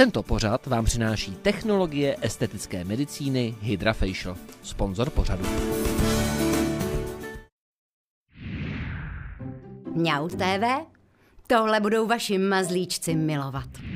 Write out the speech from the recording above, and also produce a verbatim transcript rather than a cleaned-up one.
Tento pořad vám přináší technologie estetické medicíny HydraFacial, sponzor pořadu. Mňau té vé, tohle budou vaši mazlíčci milovat.